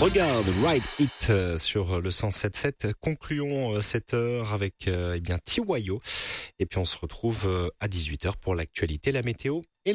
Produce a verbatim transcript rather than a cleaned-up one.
Regarde, Ride It euh, sur le cent sept sept. Concluons euh, cette heure avec euh, eh bien Tiwayo. Et puis on se retrouve euh, à dix-huit heures pour l'actualité, la météo et